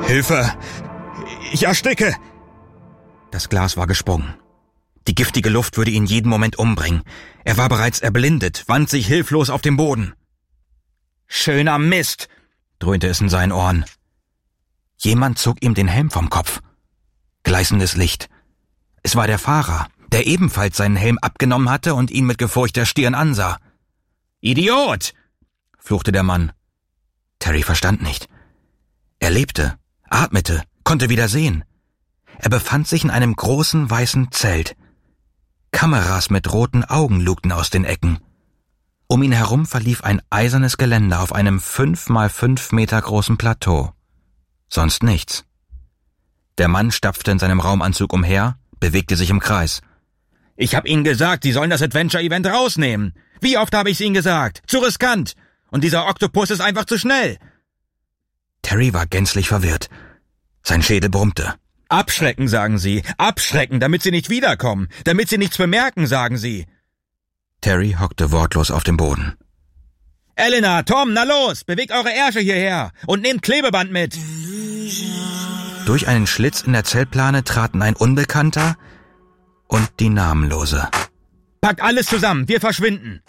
Hilfe! Ich ersticke! Das Glas war gesprungen. Die giftige Luft würde ihn jeden Moment umbringen. Er war bereits erblindet, wand sich hilflos auf den Boden. »Schöner Mist«, dröhnte es in seinen Ohren. Jemand zog ihm den Helm vom Kopf. Gleißendes Licht. Es war der Fahrer, der ebenfalls seinen Helm abgenommen hatte und ihn mit gefurchter Stirn ansah. »Idiot«, fluchte der Mann. Terry verstand nicht. Er lebte, atmete, konnte wieder sehen. Er befand sich in einem großen weißen Zelt. Kameras mit roten Augen lugten aus den Ecken. Um ihn herum verlief ein eisernes Geländer auf einem 5x5 Meter großen Plateau. Sonst nichts. Der Mann stapfte in seinem Raumanzug umher, bewegte sich im Kreis. »Ich hab Ihnen gesagt, Sie sollen das Adventure-Event rausnehmen. Wie oft habe ich's Ihnen gesagt? Zu riskant. Und dieser Oktopus ist einfach zu schnell.« Terry war gänzlich verwirrt. Sein Schädel brummte. »Abschrecken, sagen Sie. Abschrecken, damit Sie nicht wiederkommen. Damit Sie nichts bemerken, sagen Sie.« Terry hockte wortlos auf dem Boden. »Elena, Tom, na los, bewegt eure Ärsche hierher und nehmt Klebeband mit!« Durch einen Schlitz in der Zeltplane traten ein Unbekannter und die Namenlose. »Packt alles zusammen, wir verschwinden!«